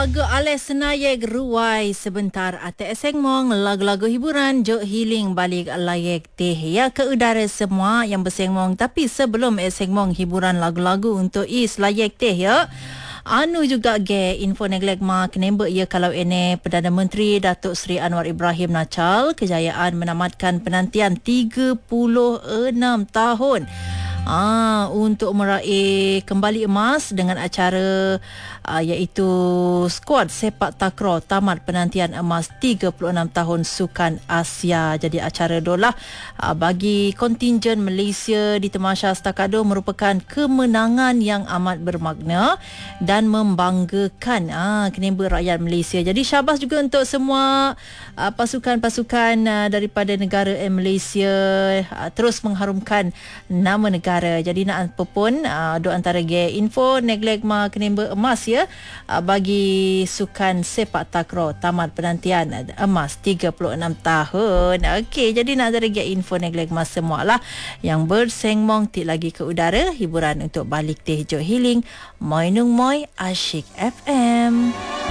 lagu Ales Senayek Ruai sebentar ate esengmong lagu-lagu hiburan jok healing balik layek teh ya ke udara semua yang bersengmong. Tapi sebelum esengmong hiburan lagu-lagu untuk is layek teh ya, anu juga ge info neglek mak nembek ya kalau ini Perdana Menteri Datuk Seri Anwar Ibrahim Nachal kejayaan menamatkan penantian 36 tahun untuk meraih kembali emas dengan acara iaitu skuad sepak takraw tamat penantian emas 36 tahun Sukan Asia. Jadi acara dolah bagi kontingen Malaysia di Tamasya Stakado merupakan kemenangan yang amat bermakna dan membanggakan kenapa rakyat Malaysia. Jadi syabas juga untuk semua pasukan-pasukan daripada negara Malaysia terus mengharumkan nama negara. Jadi nak apa pun do antara ge info neglek ma kenimba emas ya bagi sukan sepak takraw tamat penantian emas 36 tahun. Okey, jadi nak antara ge info neglek emas semualah yang bersengmong tik lagi ke udara hiburan untuk balik teh jok healing Moi Nung Moi Asyik FM.